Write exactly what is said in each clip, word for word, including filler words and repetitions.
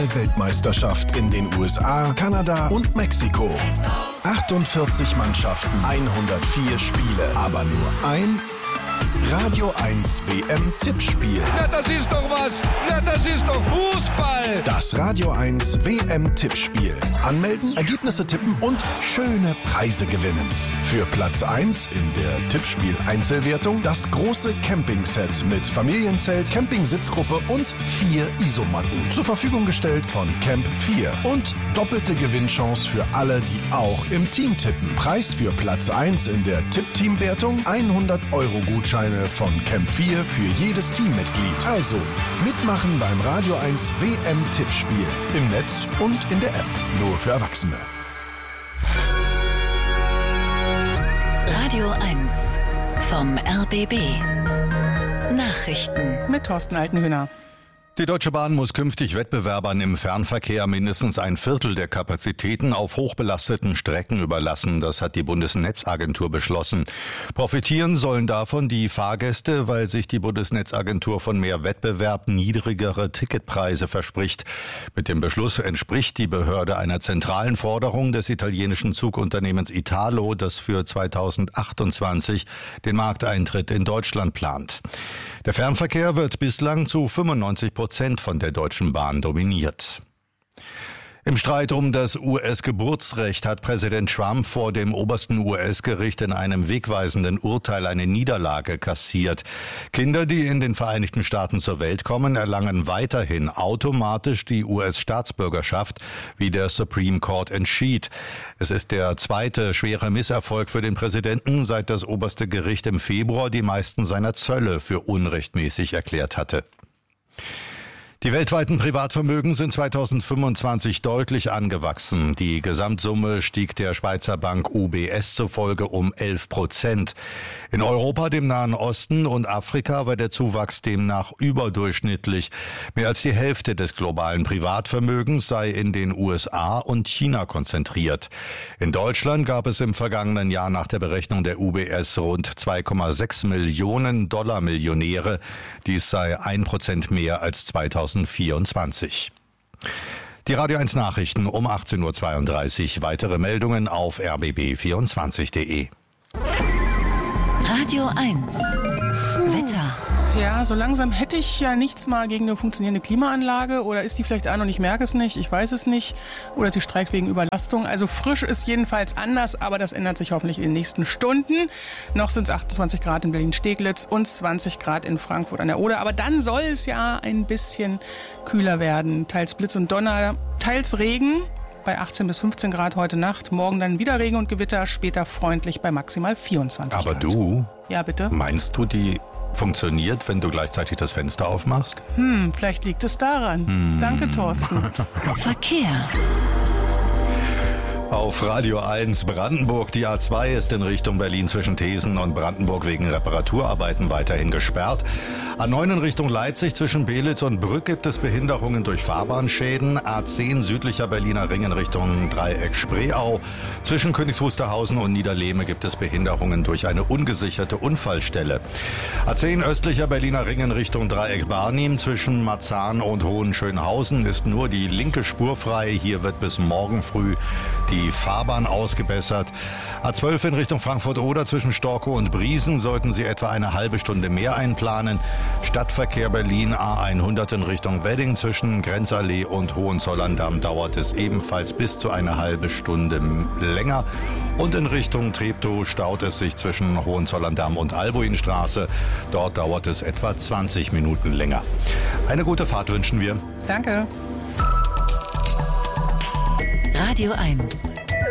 Weltmeisterschaft in den U S A, Kanada und Mexiko. achtundvierzig Mannschaften, hundertvier Spiele, aber nur ein Radio eins W M-Tippspiel. Na, das ist doch was. Na, das ist doch Fußball. Das Radio eins W M-Tippspiel. Anmelden, Ergebnisse tippen und schöne Preise gewinnen. Für Platz eins in der Tippspiel-Einzelwertung das große Campingset mit Familienzelt, Campingsitzgruppe und vier Isomatten. Zur Verfügung gestellt von Camp vier. Und doppelte Gewinnchance für alle, die auch im Team tippen. Preis für Platz eins in der Tipp-Team-Wertung hundert Euro Gutscheine von Camp vier für jedes Teammitglied. Also mitmachen beim Radio eins W M-Tippspiel. Im Netz und in der App. Nur für Erwachsene. Radio eins vom R B B. Nachrichten mit Thorsten Altenhüner. Die Deutsche Bahn muss künftig Wettbewerbern im Fernverkehr mindestens ein Viertel der Kapazitäten auf hochbelasteten Strecken überlassen. Das hat die Bundesnetzagentur beschlossen. Profitieren sollen davon die Fahrgäste, weil sich die Bundesnetzagentur von mehr Wettbewerb niedrigere Ticketpreise verspricht. Mit dem Beschluss entspricht die Behörde einer zentralen Forderung des italienischen Zugunternehmens Italo, das für zweitausendachtundzwanzig den Markteintritt in Deutschland plant. Der Fernverkehr wird bislang zu fünfundneunzig Prozent von der Deutschen Bahn dominiert. Im Streit um das U S-Geburtsrecht hat Präsident Trump vor dem obersten U S-Gericht in einem wegweisenden Urteil eine Niederlage kassiert. Kinder, die in den Vereinigten Staaten zur Welt kommen, erlangen weiterhin automatisch die U S-Staatsbürgerschaft, wie der Supreme Court entschied. Es ist der zweite schwere Misserfolg für den Präsidenten, seit das oberste Gericht im Februar die meisten seiner Zölle für unrechtmäßig erklärt hatte. Die weltweiten Privatvermögen sind zweitausendfünfundzwanzig deutlich angewachsen. Die Gesamtsumme stieg der Schweizer Bank U B S zufolge um elf Prozent. In Europa, dem Nahen Osten und Afrika war der Zuwachs demnach überdurchschnittlich. Mehr als die Hälfte des globalen Privatvermögens sei in den U S A und China konzentriert. In Deutschland gab es im vergangenen Jahr nach der Berechnung der U B S rund zwei Komma sechs Millionen Dollar Millionäre. Dies sei ein Prozent mehr als zweitausendvierundzwanzig. Die Radio eins Nachrichten um achtzehn Uhr zweiunddreißig. Weitere Meldungen auf r b b vierundzwanzig punkt de. Radio eins Wetter. Ja, so langsam hätte ich ja nichts mal gegen eine funktionierende Klimaanlage. Oder ist die vielleicht an und ich merke es nicht, ich weiß es nicht. Oder sie streikt wegen Überlastung. Also frisch ist jedenfalls anders, aber das ändert sich hoffentlich in den nächsten Stunden. Noch sind es achtundzwanzig Grad in Berlin-Steglitz und zwanzig Grad in Frankfurt an der Oder. Aber dann soll es ja ein bisschen kühler werden. Teils Blitz und Donner, teils Regen. Bei achtzehn bis fünfzehn Grad heute Nacht. Morgen dann wieder Regen und Gewitter, später freundlich bei maximal vierundzwanzig Aber Grad. Aber du? Ja, bitte? Meinst du, die funktioniert, wenn du gleichzeitig das Fenster aufmachst? Hm, vielleicht liegt es daran. Hm. Danke, Thorsten. Verkehr. Auf Radio eins Brandenburg. Die A zwei ist in Richtung Berlin zwischen Thesen und Brandenburg wegen Reparaturarbeiten weiterhin gesperrt. A neun in Richtung Leipzig zwischen Belitz und Brück gibt es Behinderungen durch Fahrbahnschäden. A zehn südlicher Berliner Ring in Richtung Dreieck Spreeau. Zwischen Königs Wusterhausen und Niederlehme gibt es Behinderungen durch eine ungesicherte Unfallstelle. A zehn östlicher Berliner Ring in Richtung Dreieck Barnim zwischen Marzahn und Hohenschönhausen ist nur die linke Spur frei. Hier wird bis morgen früh die Fahrbahn ausgebessert. A zwölf in Richtung Frankfurt-Oder zwischen Storkow und Briesen sollten Sie etwa eine halbe Stunde mehr einplanen. Stadtverkehr Berlin A hundert in Richtung Wedding zwischen Grenzallee und Hohenzollern-Damm dauert es ebenfalls bis zu eine halbe Stunde länger. Und in Richtung Treptow staut es sich zwischen Hohenzollern-Damm und Albuinstraße. Dort dauert es etwa zwanzig Minuten länger. Eine gute Fahrt wünschen wir. Danke. Radio eins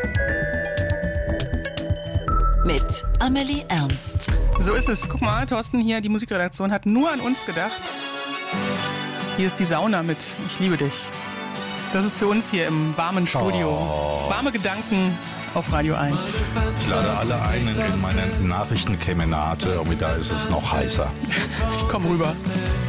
mit Amelie Ernst. So ist es. Guck mal, Thorsten hier, die Musikredaktion hat nur an uns gedacht. Hier ist die Sauna mit Ich liebe dich. Das ist für uns hier im warmen Studio. Oh. Warme Gedanken auf Radio eins. Ich lade alle ein in meine Nachrichtenkemenate und da ist es noch heißer. Ich komm rüber.